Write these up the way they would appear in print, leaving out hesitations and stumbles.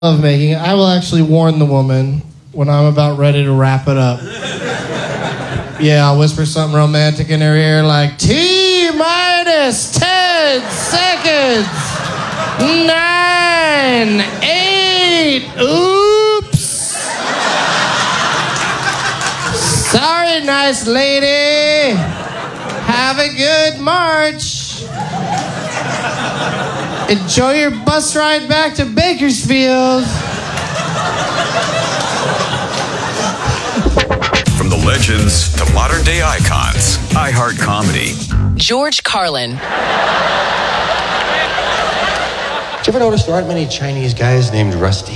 lovemaking, I will actually warn the woman when I'm about ready to wrap it up. Yeah, I'll whisper something romantic in her ear like, T-minus 10 seconds, 9, 8, oops. Sorry, nice lady. Have a good March. Enjoy your bus ride back to Bakersfield. From the legends to modern day icons, iHeart Comedy. George Carlin. Did you ever notice there aren't many Chinese guys named Rusty?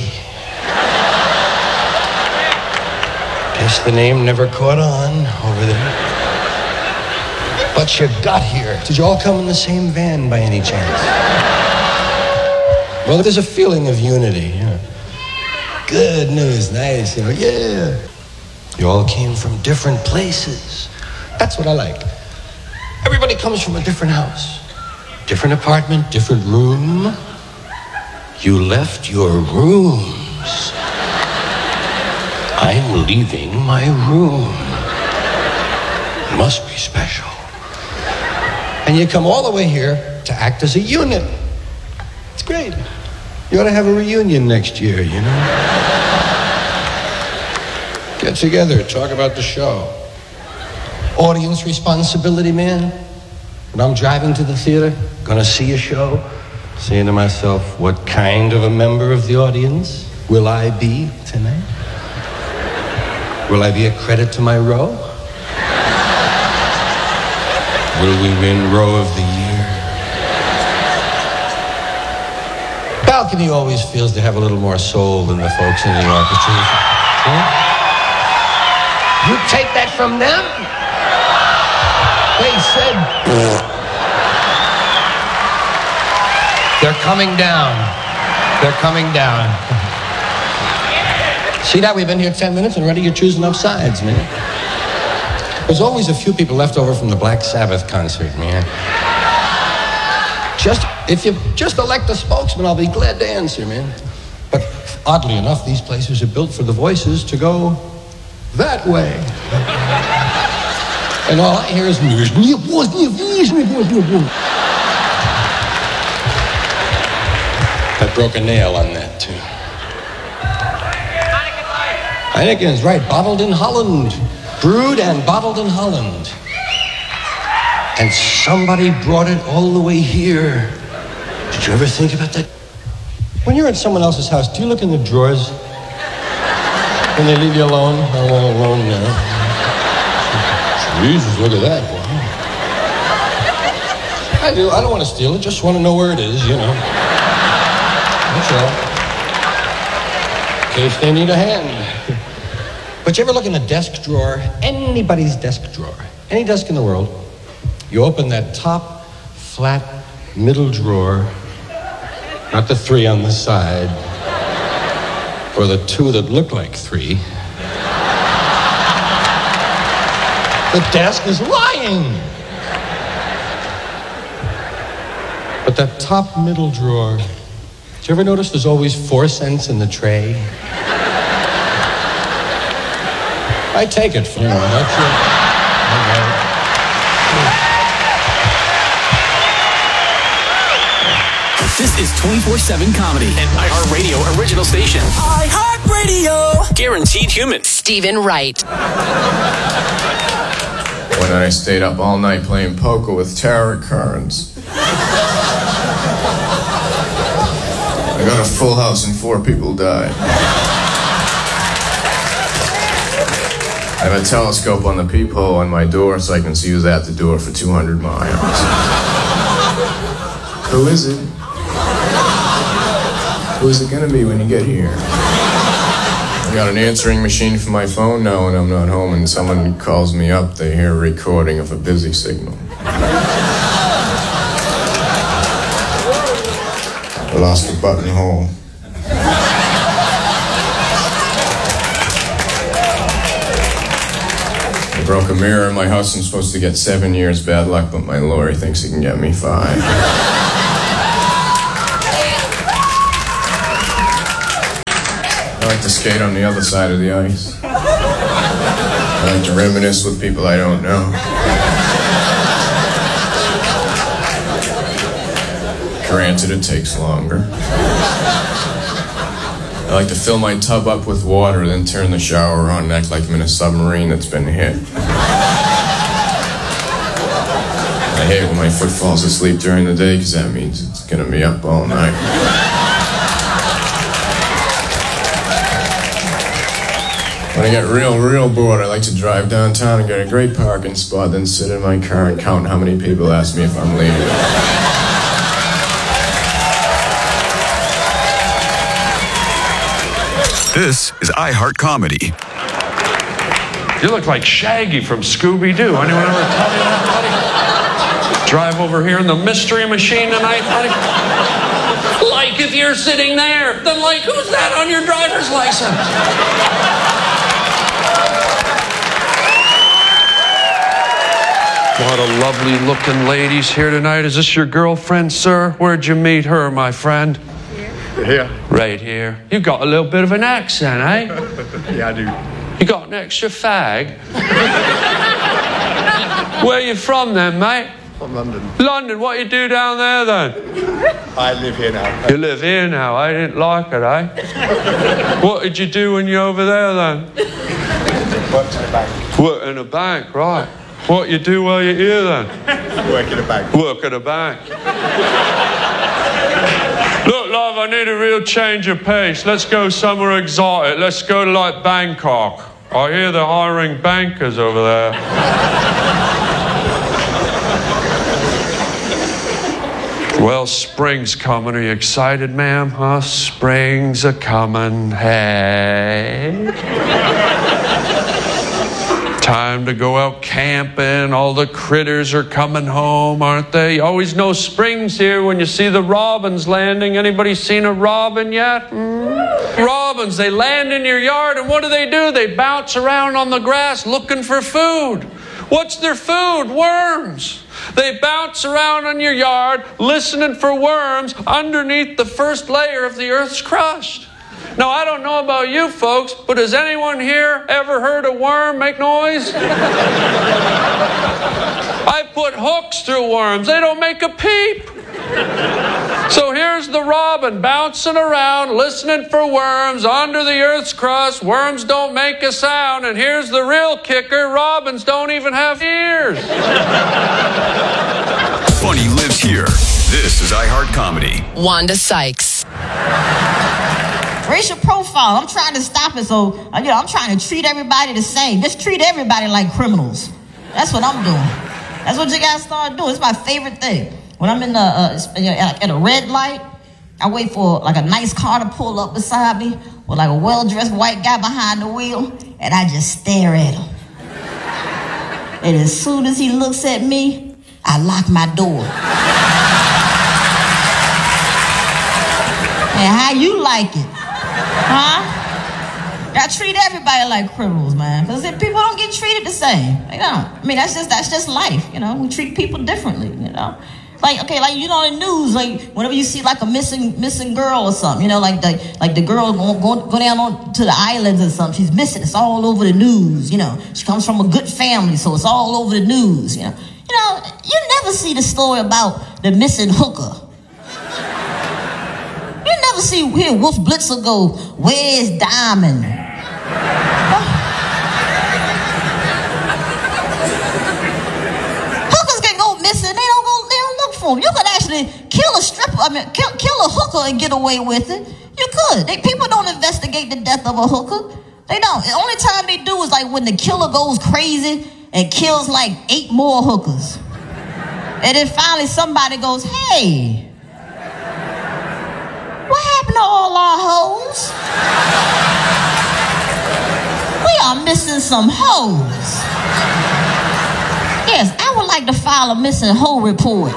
Guess the name never caught on over there. But you got here. Did you all come in the same van by any chance? Well, there's a feeling of unity, you know. Good news, nice, you know, yeah. You all came from different places. That's what I like. Everybody comes from a different house, different apartment, different room. You left your rooms. I'm leaving my room. Must be special. And you come all the way here to act as a unit. It's great. You ought to have a reunion next year, you know? Get together, talk about the show. Audience responsibility, man. When I'm driving to the theater, gonna see a show, saying to myself, what kind of a member of the audience will I be tonight? Will I be a credit to my row? Will we win row of the year? Balcony always feels to have a little more soul than the folks in the orchestra. Yeah? You take that from them? They said... They're coming down. They're coming down. See that? We've been here 10 minutes and already you're choosing up sides, man. There's always a few people left over from the Black Sabbath concert, man. If you just elect a spokesman, I'll be glad to answer, man. But oddly enough, these places are built for the voices to go that way. And all I hear is... I broke a nail on that, too. Heineken is right, bottled in Holland. Brewed and bottled in Holland. And somebody brought it all the way here. Did you ever think about that? When you're at someone else's house, do you look in the drawers? When they leave you alone? I'm all alone now. Jesus, look at that. Wow. I do. I don't want to steal it. Just want to know where it is, you know. That's all. In case they need a hand. But you ever look in a desk drawer? Anybody's desk drawer. Any desk in the world. You open that top, flat, middle drawer, not the 3 on the side, or the 2 that look like 3. The desk is lying. But that top middle drawer, did you ever notice there's always 4 cents in the tray? I take it from you, don't you? Okay. This is 24/7 comedy, an iHeartRadio original station. iHeartRadio. Guaranteed human. Stephen Wright. When I stayed up all night playing poker with tarot cards. I got a full house and 4 people died. I have a telescope on the peephole on my door so I can see who's at the door for 200 miles. Who is it? Who is it gonna be when you get here? I got an answering machine for my phone now when I'm not home and someone calls me up, they hear a recording of a busy signal. I lost the buttonhole. I broke a mirror in my house. I'm supposed to get 7 years bad luck, but my lawyer thinks he can get me 5. I like to skate on the other side of the ice. I like to reminisce with people I don't know. Granted, it takes longer. I like to fill my tub up with water, then turn the shower on and act like I'm in a submarine that's been hit. I hate when my foot falls asleep during the day because that means it's gonna be up all night. When I get real bored, I like to drive downtown and get a great parking spot, then sit in my car and count how many people ask me if I'm leaving. This is iHeart Comedy. You look like Shaggy from Scooby-Doo. Anyone ever tell you that, buddy? Drive over here in the Mystery Machine tonight, buddy? Like if you're sitting there, then like who's that on your driver's license? What a lovely looking lady's here tonight. Is this your girlfriend, sir? Where'd you meet her, my friend? Here. Right here. You got a little bit of an accent, eh? Yeah, I do. You got an extra fag? Where you from then, mate? From London. London, what you do down there then? I live here now. You live here now, I didn't like it, eh? What did you do when you're over there then? Worked in a bank. Work in a bank, right. What you do while you're here then? Work in a bank. Work at a bank. Look, love, I need a real change of pace. Let's go somewhere exotic. Let's go to like Bangkok. I hear they're hiring bankers over there. Well, spring's coming. Are you excited, ma'am? Huh? Spring's a-coming. Hey. Time to go out camping. All the critters are coming home, aren't they? You always know spring's here when you see the robins landing. Anybody seen a robin yet? Robins, they land in your yard, and what do? They bounce around on the grass looking for food. What's their food? Worms. They bounce around on your yard listening for worms underneath the first layer of the Earth's crust. Now, I don't know about you folks, but has anyone here ever heard a worm make noise? I put hooks through worms. They don't make a peep. So here's the robin bouncing around, listening for worms under the Earth's crust. Worms don't make a sound. And here's the real kicker. Robins don't even have ears. Funny lives here. This is iHeart Comedy. Wanda Sykes. Racial profile. I'm trying to stop it, so I'm trying to treat everybody the same. Just treat everybody like criminals. That's what I'm doing. That's what you guys start doing. It's my favorite thing. When I'm in the at a red light, I wait for like a nice car to pull up beside me with like a well-dressed white guy behind the wheel, and I just stare at him. And as soon as he looks at me, I lock my door. And how you like it? Huh? I treat everybody like criminals, man. Because people don't get treated the same. They don't. I mean, that's just life, you know. We treat people differently, you know. Like, okay, like, you know, in the news, like, whenever you see, like, a missing girl or something, you know, like the girl go down to the islands or something. She's missing. It's all over the news, you know. She comes from a good family, so it's all over the news, you know. You know, you never see the story about the missing hooker. You never hear Wolf Blitzer go, "Where's Diamond?" Hookers can go missing. They don't look for them. You could actually kill a hooker and get away with it. You could. People don't investigate the death of a hooker. They don't. The only time they do is like when the killer goes crazy and kills like 8 more hookers. And then finally somebody goes, "Hey, what happened to all our hoes? We are missing some hoes." Yes, I would like to file a missing hoe report.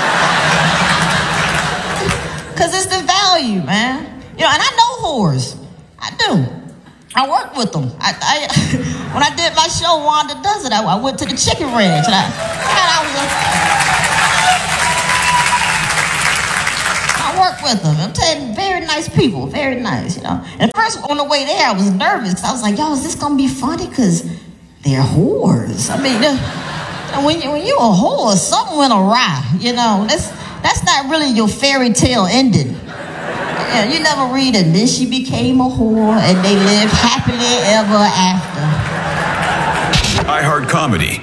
Because it's the value, man. You know, and I know whores. I do. I work with them. When I did my show, Wanda Does It, I went to the chicken ranch. I I work with them. I'm telling you, very nice people, very nice, you know. And first, on the way there, I was nervous because I was like, yo, is this gonna be funny? Because they're whores. I mean, when you're a whore, something went awry, you know. That's not really your fairy tale ending. Yeah, you never read it. Then she became a whore and they lived happily ever after. iHeart Comedy.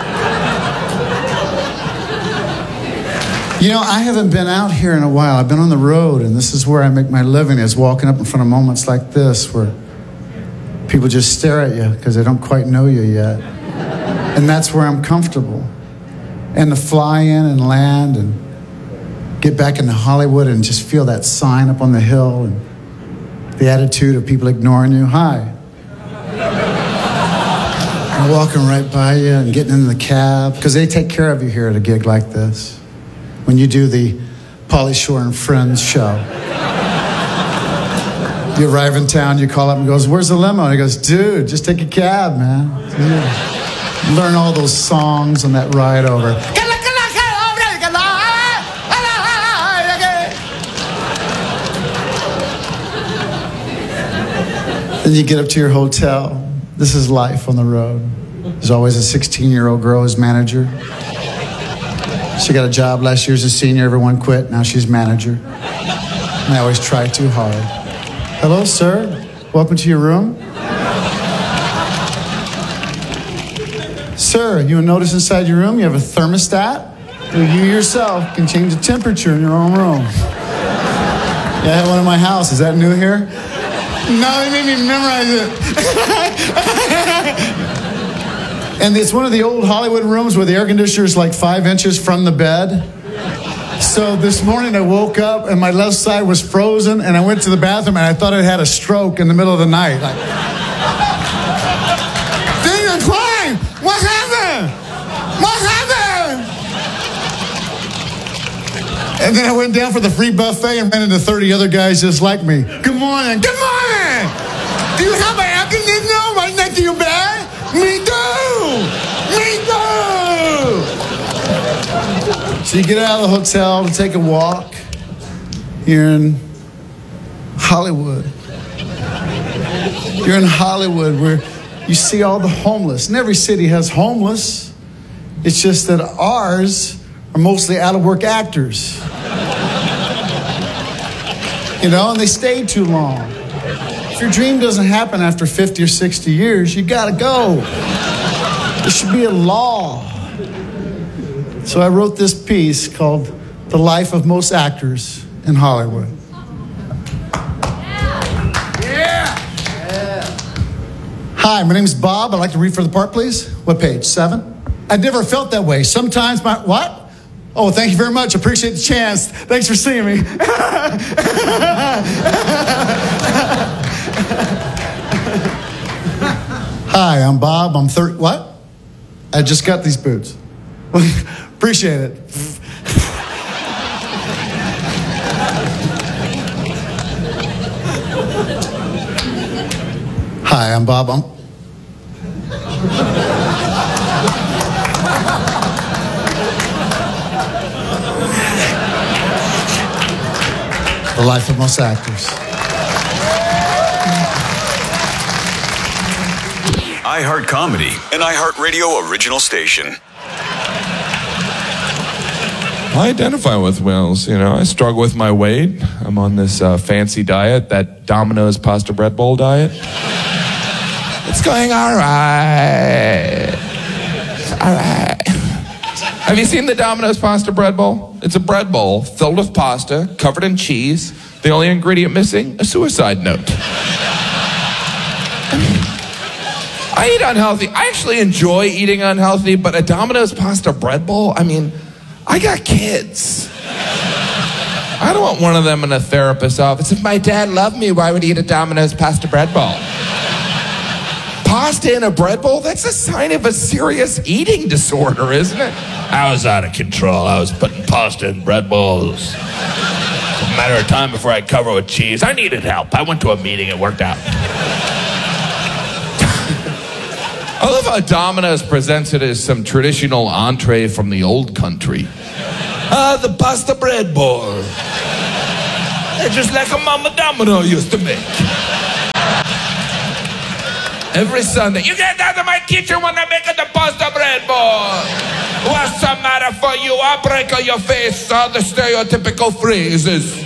You know, I haven't been out here in a while. I've been on the road, and this is where I make my living, is walking up in front of moments like this where people just stare at you because they don't quite know you yet. And that's where I'm comfortable. And to fly in and land and get back into Hollywood and just feel that sign up on the hill and the attitude of people ignoring you. Hi. And walking right by you and getting into the cab, because they take care of you here at a gig like this. When you do the Pauly Shore and Friends show. You arrive in town, you call up and goes, where's the limo? And he goes, dude, just take a cab, man. Dude. Learn all those songs on that ride over. Then you get up to your hotel. This is life on the road. There's always a 16-year-old girl as manager. She got a job last year as a senior. Everyone quit. Now she's manager. And I always try too hard. Hello, sir. Welcome to your room. Sir, you notice inside your room you have a thermostat? You yourself can change the temperature in your own room. Yeah, I have one in my house. Is that new here? No, they made me memorize it. And it's one of the old Hollywood rooms where the air conditioner is like 5 inches from the bed. So this morning I woke up and my left side was frozen, and I went to the bathroom and I thought I had a stroke in the middle of the night. Like, Daniel Klein, what happened? What happened? And then I went down for the free buffet and ran into 30 other guys just like me. Good morning. Good morning. Do you have an air conditioner right next to your bed? Me too. Me too. So you get out of the hotel to take a walk. You're in Hollywood. You're in Hollywood where you see all the homeless. And every city has homeless. It's just that ours are mostly out-of-work actors. You know, and they stay too long. If your dream doesn't happen after 50 or 60 years, you gotta go. There should be a law. So I wrote this piece called The Life of Most Actors in Hollywood. Yeah. Hi, my name's Bob. I'd like to read for the part, please. What page? 7? I've never felt that way. Sometimes my... What? Oh, thank you very much. Appreciate the chance. Thanks for seeing me. Hi, I'm Bob. I'm 30... What? I just got these boots. Appreciate it. Hi, I'm Bob. The life of most actors. iHeart Comedy, an iHeart Radio original station. I identify with Wills. You know, I struggle with my weight. I'm on this fancy diet, that Domino's pasta bread bowl diet. It's going all right. All right. Have you seen the Domino's pasta bread bowl? It's a bread bowl filled with pasta, covered in cheese. The only ingredient missing, a suicide note. I eat unhealthy. I actually enjoy eating unhealthy, but a Domino's pasta bread bowl, I mean, I got kids. I don't want one of them in a therapist's office. If my dad loved me, why would he eat a Domino's pasta bread bowl? Pasta in a bread bowl? That's a sign of a serious eating disorder, isn't it? I was out of control. I was putting pasta in bread bowls. It's a matter of time before I cover with cheese. I needed help. I went to a meeting. It worked out. I love how Domino's presents it as some traditional entree from the old country. The pasta bread bowl. Yeah, just like a Mama Domino used to make. Every Sunday. You get out of my kitchen when I'm making the pasta bread, boy. What's the matter for you? I'll break on your face. All the stereotypical phrases.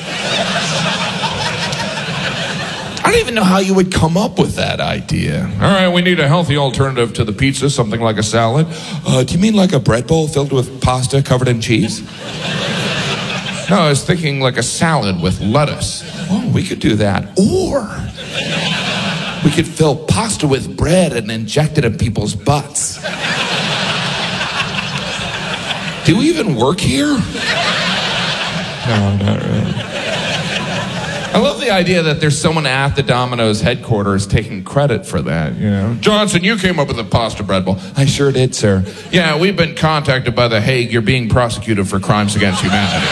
I don't even know how you would come up with that idea. All right, we need a healthy alternative to the pizza, something like a salad. Do you mean like a bread bowl filled with pasta covered in cheese? No, I was thinking like a salad with lettuce. Oh, we could do that. Or we could fill pasta with bread and inject it in people's butts. Do we even work here? No, not really. I love the idea that there's someone at the Domino's headquarters taking credit for that, you know. Johnson, you came up with the pasta bread bowl. I sure did, sir. Yeah, we've been contacted by the Hague. You're being prosecuted for crimes against humanity.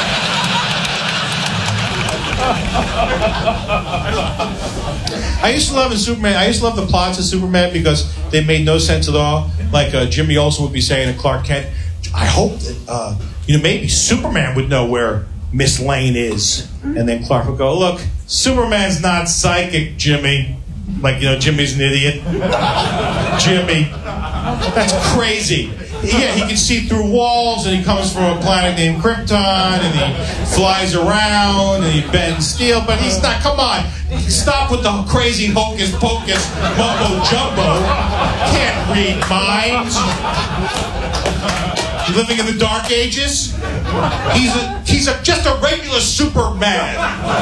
I used to love Superman. I used to love the plots of Superman because they made no sense at all. Like Jimmy Olsen would be saying to Clark Kent, I hope that, maybe Superman would know where Miss Lane is. And then Clark would go, look, Superman's not psychic, Jimmy. Like, Jimmy's an idiot. Jimmy. That's crazy. Yeah, he can see through walls, and he comes from a planet named Krypton, and he flies around, and he bends steel, but he's not, come on. Stop with the crazy hocus pocus mumbo jumbo. Can't read minds. Living in the Dark Ages? He's just a regular Superman.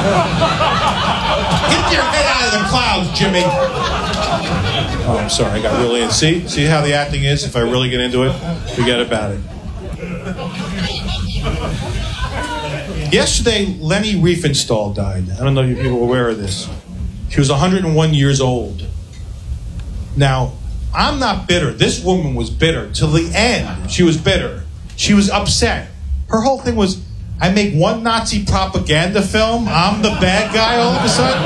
Get your head out of the clouds, Jimmy. Oh, I'm sorry, I got really in. See how the acting is? If I really get into it, forget about it. Yesterday, Leni Riefenstahl died. I don't know if you people are aware of this. She was 101 years old. Now, I'm not bitter. This woman was bitter. Till the end, she was bitter. She was upset. Her whole thing was, I make one Nazi propaganda film, I'm the bad guy all of a sudden.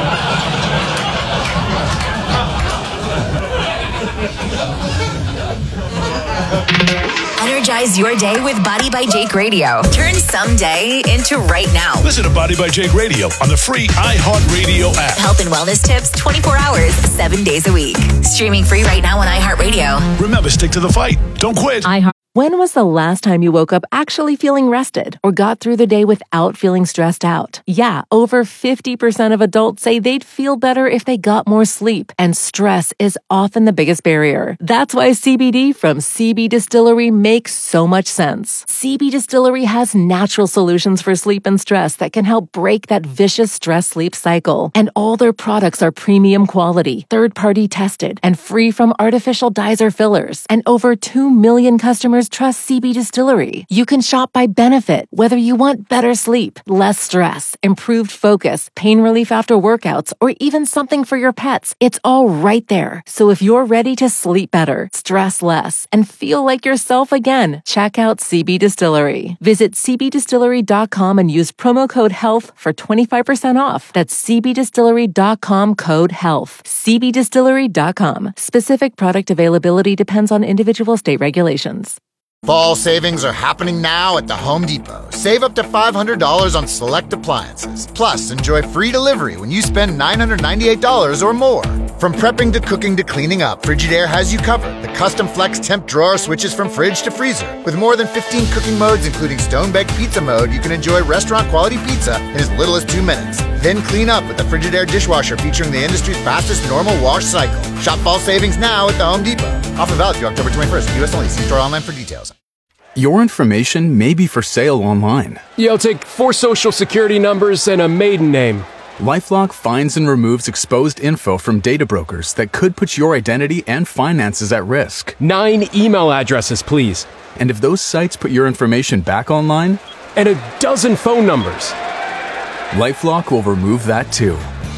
Energize your day with Body by Jake Radio. Turn someday into right now. Listen to Body by Jake Radio on the free iHeartRadio app. Health and wellness tips 24 hours, 7 days a week. Streaming free right now on iHeartRadio. Remember, stick to the fight. Don't quit. When was the last time you woke up actually feeling rested or got through the day without feeling stressed out? Yeah, over 50% of adults say they'd feel better if they got more sleep, and stress is often the biggest barrier. That's why CBD from CB Distillery makes so much sense. CB Distillery has natural solutions for sleep and stress that can help break that vicious stress-sleep cycle. And all their products are premium quality, third-party tested, and free from artificial dyes or fillers. And over 2 million customers trust CB Distillery. You can shop by benefit, whether you want better sleep, less stress, improved focus, pain relief after workouts, or even something for your pets. It's all right there. So if you're ready to sleep better, stress less, and feel like yourself again, check out CB Distillery. Visit cbdistillery.com and use promo code HEALTH for 25% off. That's cbdistillery.com code HEALTH. cbdistillery.com. Specific product availability depends on individual state regulations. Fall savings are happening now at the Home Depot. Save up to $500 on select appliances. Plus, enjoy free delivery when you spend $998 or more. From prepping to cooking to cleaning up, Frigidaire has you covered. The custom flex temp drawer switches from fridge to freezer. With more than 15 cooking modes, including stone-baked pizza mode, you can enjoy restaurant-quality pizza in as little as 2 minutes. Then clean up with the Frigidaire dishwasher featuring the industry's fastest normal wash cycle. Shop fall savings now at the Home Depot. Offer valid through October 21st. U.S. only. See store online for details. Your information may be for sale online. Yo, take 4 social security numbers and a maiden name. LifeLock finds and removes exposed info from data brokers that could put your identity and finances at risk. 9 email addresses, please. And if those sites put your information back online? And a dozen phone numbers. LifeLock will remove that too.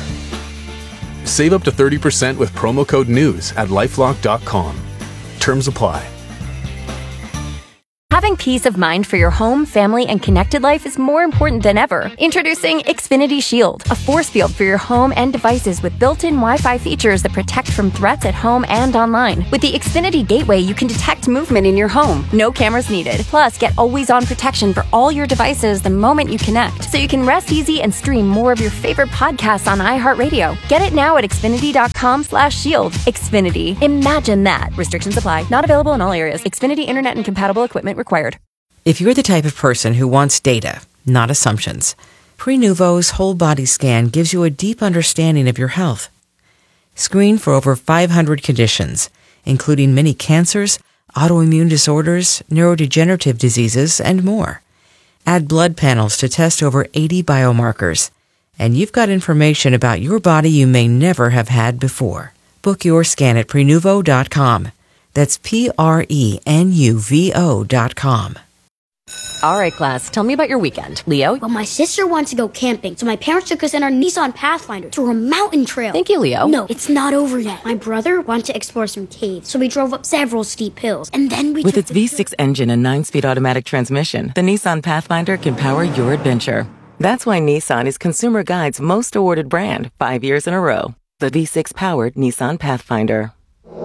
Save up to 30% with promo code NEWS at LifeLock.com. Terms apply. Having peace of mind for your home, family, and connected life is more important than ever. Introducing Xfinity Shield, a force field for your home and devices with built-in Wi-Fi features that protect from threats at home and online. With the Xfinity Gateway, you can detect movement in your home. No cameras needed. Plus, get always-on protection for all your devices the moment you connect, so you can rest easy and stream more of your favorite podcasts on iHeartRadio. Get it now at Xfinity.com/shield. Xfinity. Imagine that. Restrictions apply. Not available in all areas. Xfinity Internet and compatible equipment required. If you're the type of person who wants data, not assumptions, Prenuvo's whole body scan gives you a deep understanding of your health. Screen for over 500 conditions, including many cancers, autoimmune disorders, neurodegenerative diseases, and more. Add blood panels to test over 80 biomarkers, and you've got information about your body you may never have had before. Book your scan at Prenuvo.com. That's Prenuvo.com. All right, class, tell me about your weekend. Leo? Well, my sister wants to go camping, so my parents took us in our Nissan Pathfinder through a mountain trail. Thank you, Leo. No, it's not over yet. My brother wanted to explore some caves, so we drove up several steep hills, and then we With its V6 engine and 9-speed automatic transmission, the Nissan Pathfinder can power your adventure. That's why Nissan is Consumer Guide's most awarded brand 5 years in a row. The V6-powered Nissan Pathfinder.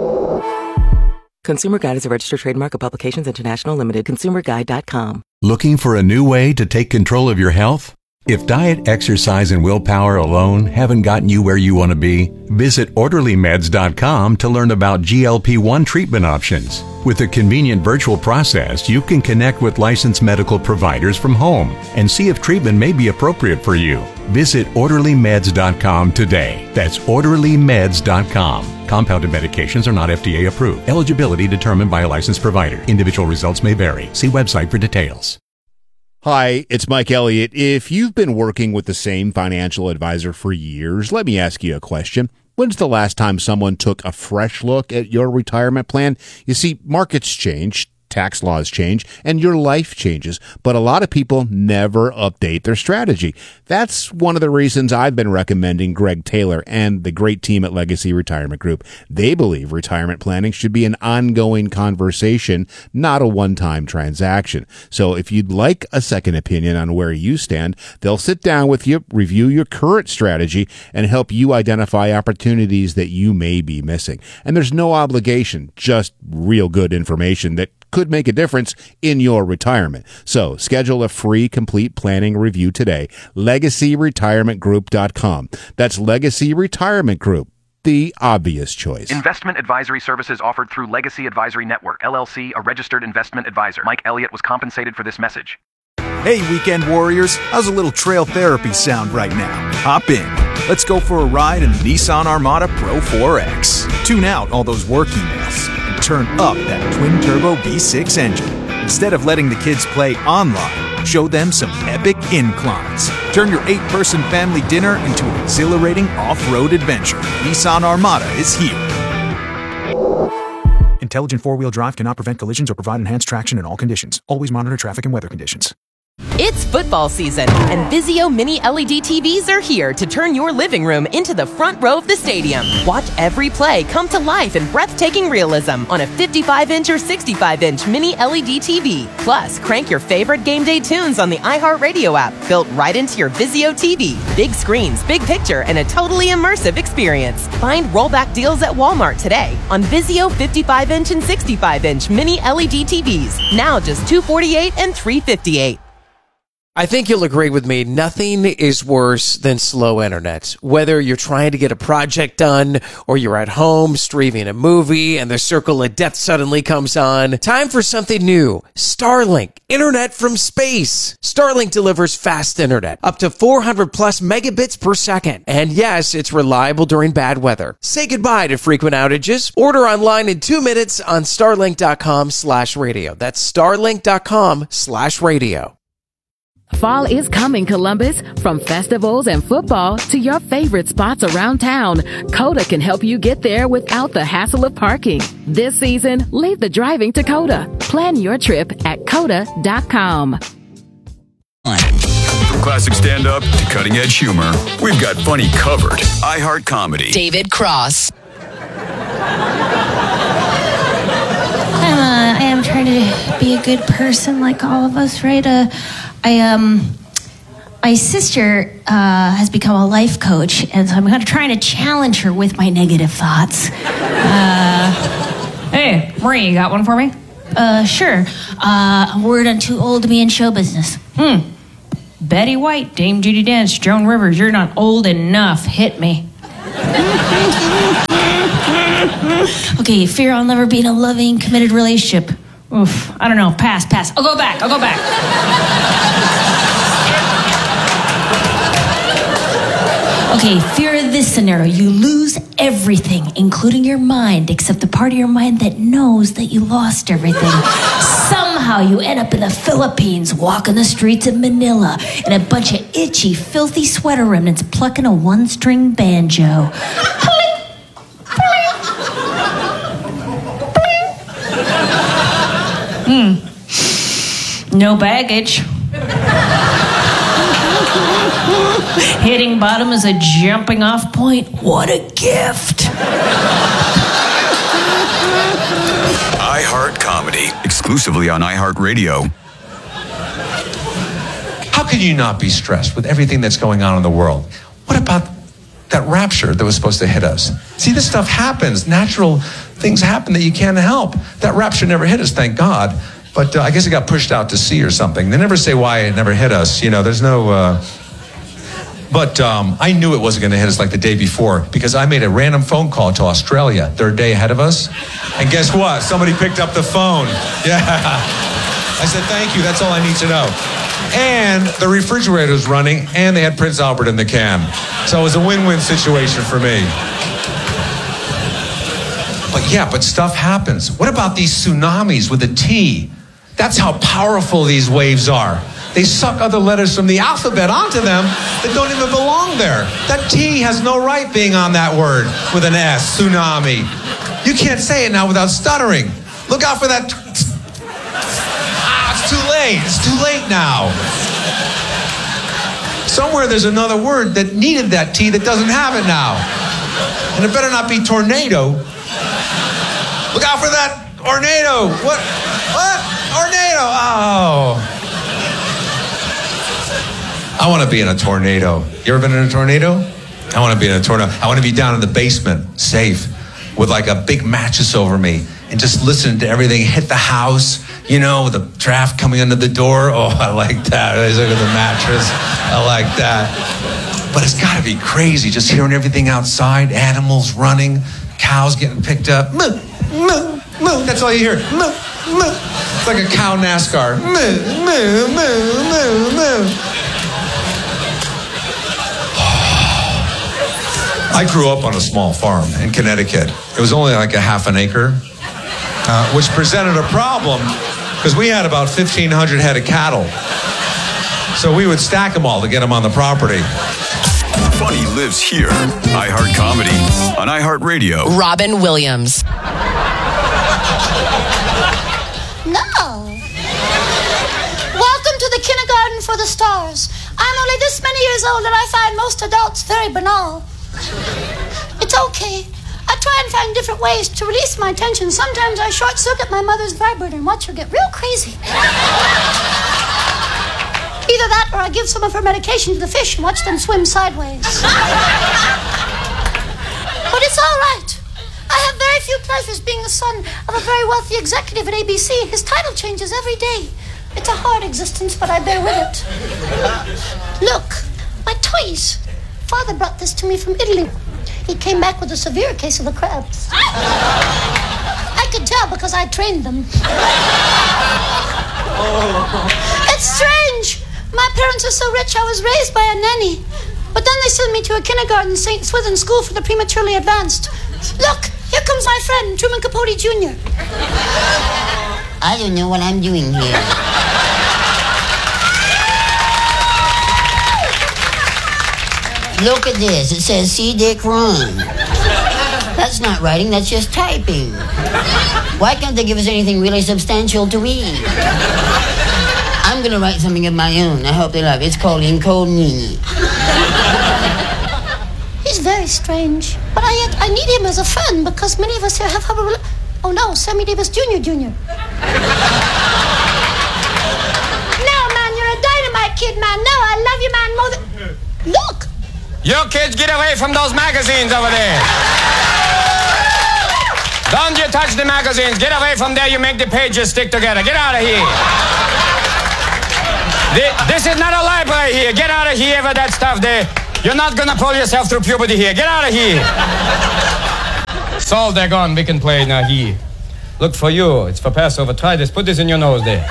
Consumer Guide is a registered trademark of Publications International Limited. ConsumerGuide.com. Looking for a new way to take control of your health? If diet, exercise, and willpower alone haven't gotten you where you want to be, visit OrderlyMeds.com to learn about GLP-1 treatment options. With a convenient virtual process, you can connect with licensed medical providers from home and see if treatment may be appropriate for you. Visit OrderlyMeds.com today. That's OrderlyMeds.com. Compounded medications are not FDA approved. Eligibility determined by a licensed provider. Individual results may vary. See website for details. Hi, it's Mike Elliott. If you've been working with the same financial advisor for years, let me ask you a question. When's the last time someone took a fresh look at your retirement plan? You see, markets change, tax laws change, and your life changes, but a lot of people never update their strategy. That's one of the reasons I've been recommending Greg Taylor and the great team at Legacy Retirement Group. They believe retirement planning should be an ongoing conversation, not a one-time transaction. So if you'd like a second opinion on where you stand, they'll sit down with you, review your current strategy, and help you identify opportunities that you may be missing. And there's no obligation, just real good information that could make a difference in your retirement. So schedule a free complete planning review today. LegacyRetirementGroup.com. That's Legacy Retirement Group, the obvious choice. Investment advisory services offered through Legacy Advisory Network, LLC, a registered investment advisor. Mike Elliott was compensated for this message. Hey, weekend warriors, how's a little trail therapy sound right now? Hop in. Let's go for a ride in the Nissan Armada Pro 4X. Tune out all those work emails and turn up that twin-turbo V6 engine. Instead of letting the kids play online, show them some epic inclines. Turn your 8-person family dinner into an exhilarating off-road adventure. Nissan Armada is here. Intelligent four-wheel drive cannot prevent collisions or provide enhanced traction in all conditions. Always monitor traffic and weather conditions. It's football season, and Vizio Mini LED TVs are here to turn your living room into the front row of the stadium. Watch every play come to life in breathtaking realism on a 55-inch or 65-inch Mini LED TV. Plus, crank your favorite game day tunes on the iHeartRadio app, built right into your Vizio TV. Big screens, big picture, and a totally immersive experience. Find rollback deals at Walmart today on Vizio 55-inch and 65-inch Mini LED TVs. Now just $248 and $358. I think you'll agree with me, nothing is worse than slow internet. Whether you're trying to get a project done or you're at home streaming a movie and the circle of death suddenly comes on, time for something new. Starlink, internet from space. Starlink delivers fast internet, up to 400 plus megabits per second. And yes, it's reliable during bad weather. Say goodbye to frequent outages. Order online in 2 minutes on starlink.com/radio. That's starlink.com/radio. Fall is coming, Columbus. From festivals and football to your favorite spots around town, Coda can help you get there without the hassle of parking. This season, leave the driving to Coda. Plan your trip at Coda.com. From classic stand-up to cutting-edge humor, we've got funny covered. iHeart Comedy. David Cross. I am trying to be a good person like all of us, right? My sister has become a life coach, and so I'm going to try to challenge her with my negative thoughts. Hey, Marie, you got one for me? Sure. A word on too old to be in show business. Betty White, Dame Judi Dench, Joan Rivers, you're not old enough. Hit me. Okay, fear I'll never be in a loving, committed relationship. Oof, I don't know. Pass. I'll go back. Okay, fear of this scenario. You lose everything, including your mind, except the part of your mind that knows that you lost everything. Somehow you end up in the Philippines, walking the streets of Manila, and a bunch of itchy, filthy sweater remnants plucking a one-string banjo. No baggage. Hitting bottom is a jumping off point. What a gift. iHeart Comedy, exclusively on iHeartRadio. How can you not be stressed with everything that's going on in the world? What about that rapture that was supposed to hit us? See, this stuff happens. Natural things happen that you can't help. That rapture never hit us, thank God. But I guess it got pushed out to sea or something. They never say why it never hit us. You know, there's no... But I knew it wasn't going to hit us like the day before because I made a random phone call to Australia. They're a day ahead of us. And guess what? Somebody picked up the phone. Yeah. I said, thank you. That's all I need to know. And the refrigerator was running, and they had Prince Albert in the can. So it was a win-win situation for me. But stuff happens. What about these tsunamis with a T? That's how powerful these waves are. They suck other letters from the alphabet onto them that don't even belong there. That T has no right being on that word with an S, tsunami. You can't say it now without stuttering. Look out for that. It's too late. It's too late now. Somewhere there's another word that needed that T that doesn't have it now. And it better not be tornado. Look out for that tornado. What? Tornado. Oh. I want to be in a tornado. You ever been in a tornado? I want to be in a tornado. I want to be down in the basement, safe, with like a big mattress over me, and just listen to everything hit the house, you know, with the draft coming under the door. Oh, I like that. I look at the mattress. I like that. But it's got to be crazy, just hearing everything outside, animals running, cows getting picked up. Moo, moo, moo. That's all you hear. Moo, moo. It's like a cow NASCAR. Moo, moo, moo, moo, moo. I grew up on a small farm in Connecticut. It was only like a half an acre, which presented a problem because we had about 1,500 head of cattle. So we would stack them all to get them on the property. Funny lives here. iHeart Comedy on iHeartRadio. Robin Williams. No. Welcome to the kindergarten for the stars. I'm only this many years old and I find most adults very banal. It's okay. I try and find different ways to release my tension. Sometimes I short-circuit my mother's vibrator and watch her get real crazy. Either that or I give some of her medication to the fish and watch them swim sideways. But it's all right. I have very few pleasures being the son of a very wealthy executive at ABC. His title changes every day. It's a hard existence, but I bear with it. Look, my toys. Father brought this to me from Italy. He came back with a severe case of the crabs. I could tell because I trained them. It's strange. My parents are so rich I was raised by a nanny. But then they sent me to a kindergarten, St. Swithin School for the Prematurely Advanced. Look, here comes my friend, Truman Capote Jr. I don't know what I'm doing here. Look at this. It says, see Dick run. That's not writing, that's just typing. Why can't they give us anything really substantial to read? I'm going to write something of my own. I hope they love it. It's called Incognito. He's very strange. But yet I need him as a friend because many of us here have... Oh no, Sammy Davis Jr. kid, man. No, I love you, man, more than... Look! You kids, get away from those magazines over there. Don't you touch the magazines. Get away from there. You make the pages stick together. Get out of here. This is not a library here. Get out of here with that stuff there. You're not gonna pull yourself through puberty here. Get out of here. So they're gone. We can play now here. Look, for you. It's for Passover. Try this. Put this in your nose there.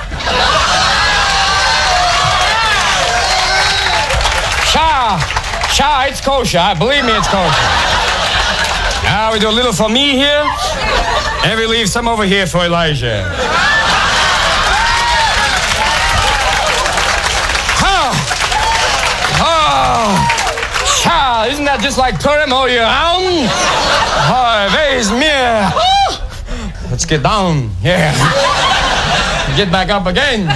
Shah, it's kosher. Believe me, it's kosher. Now we do a little for me here, and we leave some over here for Elijah. Shah, isn't that just like Purim all year round? Oh, where's me? Let's get down. Yeah. Get back up again.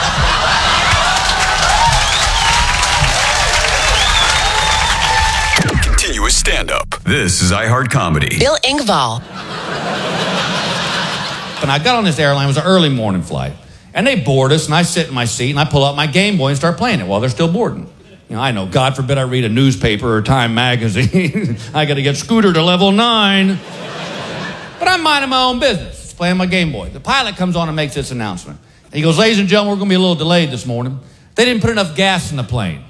Continuous stand-up. This is iHeart Comedy. Bill Engvall. And I got on this airline. It was an early morning flight. And they board us, and I sit in my seat, and I pull out my Game Boy and start playing it while they're still boarding. You know, I know, God forbid I read a newspaper or Time magazine. I got to get Scooter to level 9. But I'm minding my own business. Just playing my Game Boy. The pilot comes on and makes this announcement. He goes, ladies and gentlemen, we're going to be a little delayed this morning. They didn't put enough gas in the plane.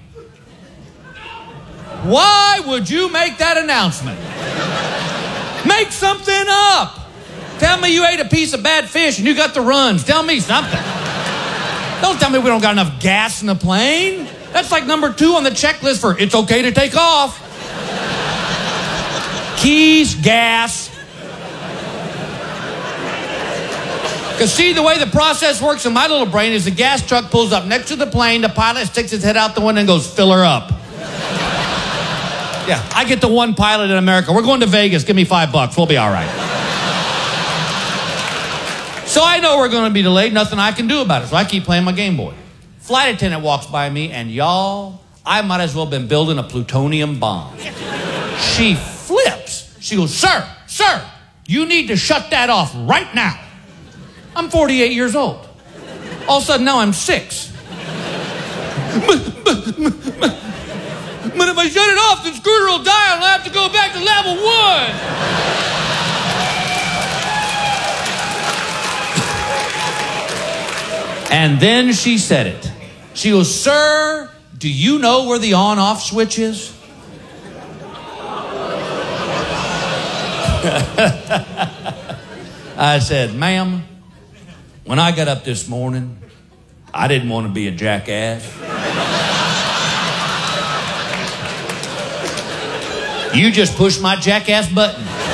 Why would you make that announcement? Make something up. Tell me you ate a piece of bad fish and you got the runs. Tell me something. Don't tell me we don't got enough gas in the plane. That's like number 2 on the checklist for it's okay to take off. Keys, gas. Because see, the way the process works in my little brain is the gas truck pulls up next to the plane, the pilot sticks his head out the window and goes, fill her up. Yeah, I get the one pilot in America. We're going to Vegas. Give me $5. We'll be all right. So I know we're going to be delayed. Nothing I can do about it. So I keep playing my Game Boy. Flight attendant walks by me, and y'all, I might as well have been building a plutonium bomb. She flips. She goes, sir, you need to shut that off right now. I'm 48 years old. All of a sudden, now I'm 6. But if I shut it off, then Scooter will die and I'll have to go back to level 1. And then she said it. She goes, sir, do you know where the on-off switch is? I said, ma'am, when I got up this morning, I didn't want to be a jackass. You just pushed my jackass button.